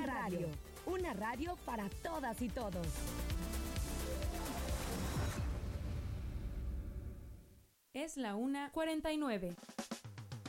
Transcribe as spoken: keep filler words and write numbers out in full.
Radio, una radio para todas y todos. Es la una cuarenta y nueve.